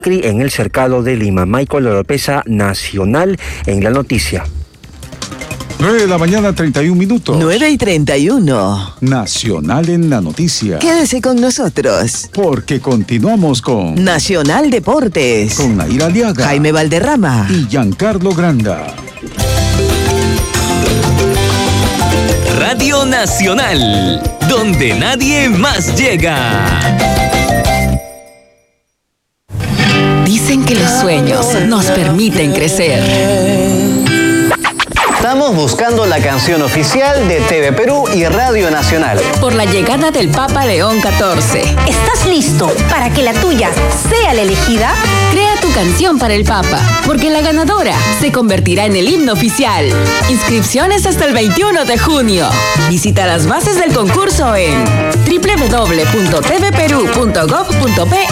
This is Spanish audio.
en el cercado de Lima. Michael Oropesa, Nacional en la noticia. 9 de la mañana, 31 minutos. 9:31. Nacional en la noticia. Quédese con nosotros. Porque continuamos con Nacional Deportes. Con Naira Aliaga, Jaime Valderrama y Giancarlo Granda. Radio Nacional, donde nadie más llega. Dicen que los sueños nos permiten crecer. Estamos buscando la canción oficial de TV Perú y Radio Nacional. Por la llegada del Papa León XIV. ¿Estás listo para que la tuya sea la elegida? Crea tu canción para el Papa, porque la ganadora se convertirá en el himno oficial. Inscripciones hasta el 21 de junio. Visita las bases del concurso en www.tvperú.gov.pe.